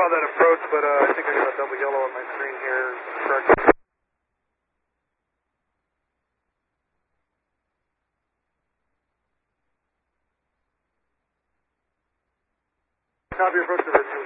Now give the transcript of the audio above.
saw that approach, but I think I got a double yellow on my screen here. Correct. Copy approach to